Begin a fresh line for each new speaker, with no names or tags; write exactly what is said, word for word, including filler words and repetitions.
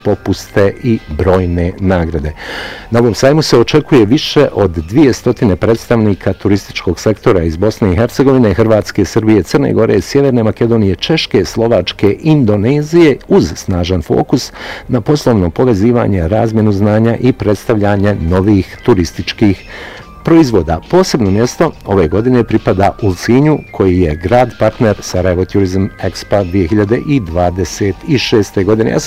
popuste i brojne nagrade. Na ovom sajmu se očekuje više od dvjesto predstavnika turističkog sektora iz Bosne i Hercegovine, Hrvatske, Srbije, Crne Gore, Sjeverne Makedonije, Češke, Slovačke, Indonezije, uz snažan fokus na poslovno povezivanje, razmjenu znanja i predstavljanje novih turističkih proizvoda. Posebno mjesto ove godine pripada Ulcinju, koji je grad partner Sarajevo Tourism Expo dvije hiljade dvadeset šeste. godine. Ja